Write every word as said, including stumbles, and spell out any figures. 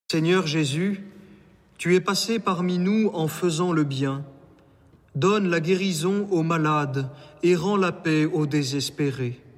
Seigneur Jésus, tu es passé parmi nous en faisant le bien. Donne la guérison aux malades et rends la paix aux désespérés.